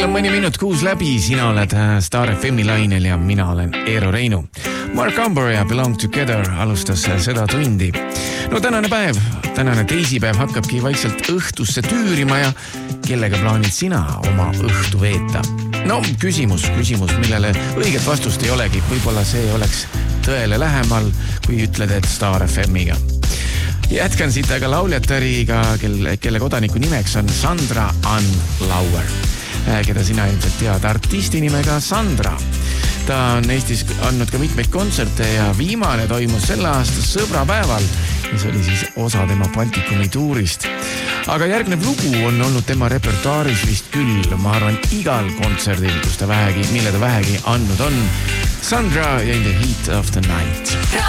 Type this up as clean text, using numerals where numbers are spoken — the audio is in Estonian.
on mõni minut 6 läbi, sina oled Star FM-i lainel ja mina olen Eero Reinu. Mark Amber ja Belong Together alustas seda tundi. No tänane teisipäev hakkabki vaikselt õhtusse tüürima ja kellega plaanid sina oma õhtu veeta? No küsimus, millele õiget vastust ei olegi. Võib-olla see oleks tõele lähemal, kui ütled, et Star FM-iga. Jätkan siit aga lauljatariga, kelle kodaniku nimeks on Sandra Ann Lauer, keda sina ilmselt tead artisti nimega Sandra. Ta on Eestis andnud ka mitmeid kontserte ja viimane toimus selle aasta sõbrapäeval, mis oli siis osa tema Baltikumi tuurist. Aga järgnev lugu on olnud tema repertuaaris vist küll, ma arvan, igal kontserdil, mille ta vähegi andnud on. Sandra ja In the Heat of the Night.